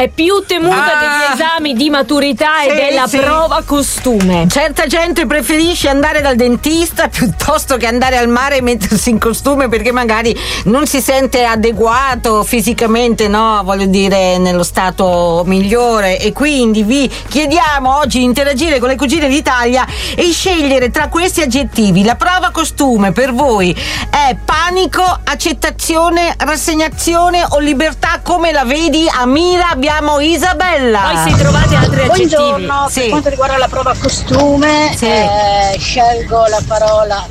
è più temuta degli esami di maturità e della prova costume. Certa gente preferisce andare dal dentista piuttosto che andare al mare e mettersi in costume, perché magari non si sente adeguato fisicamente, no? Voglio dire, nello stato migliore. E quindi vi chiediamo oggi di interagire con le Cugine d'Italia e scegliere tra questi aggettivi. La prova costume per voi è panico, accettazione, rassegnazione o libertà? Come la vedi? A Mira abbiamo Isabella. Poi se trovate altri aggettivi. Buongiorno, per quanto riguarda la prova costume scelgo la parola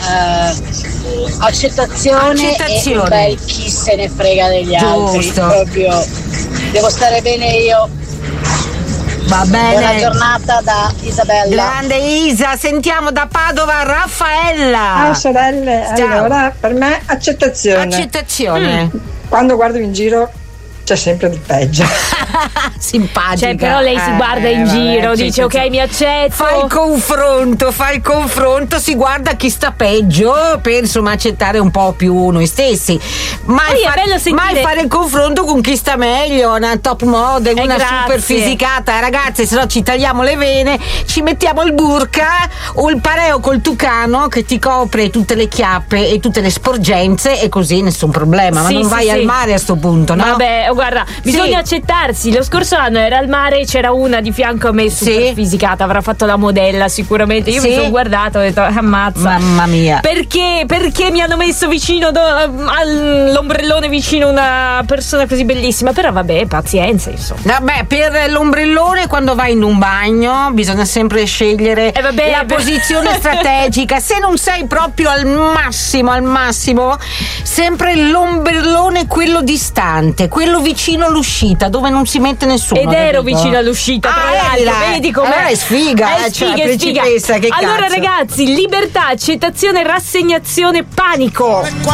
accettazione e un bel chi se ne frega degli altri. Proprio devo stare bene io. Va bene. Buona giornata da Isabella. Grande Isa, sentiamo da Padova Raffaella. Ciao sorelle, allora per me accettazione. Quando guardo in giro c'è sempre di peggio. Simpatica. Cioè, però lei si guarda in giro, dice ok, mi accetto. Fa il confronto, si guarda chi sta peggio per insomma accettare un po' più noi stessi. Mai fare il confronto con chi sta meglio, una top model, una super fisicata. Ragazze, se no ci tagliamo le vene, ci mettiamo il burka o il pareo col tucano che ti copre tutte le chiappe e tutte le sporgenze e così nessun problema. Ma non vai al mare a sto punto, no? Vabbè, guarda, bisogna accettarsi. Lo scorso anno era al mare e c'era una di fianco a me super fisicata, avrà fatto la modella sicuramente. Io mi sono guardata e ho detto ammazza, mamma mia, perché mi hanno messo vicino all'ombrellone vicino una persona così bellissima. Però vabbè, pazienza, insomma. Vabbè, per l'ombrellone quando vai in un bagno bisogna sempre scegliere la posizione strategica. Se non sei proprio al massimo, sempre l'ombrellone quello distante, quello vicino all'uscita dove non si mette nessuno. Ed ero vicino all'uscita, tra l'altro. Vedi com'è? Allora è sfiga, è sfiga. Che allora cazzo. ragazzi, libertà, accettazione, rassegnazione, panico.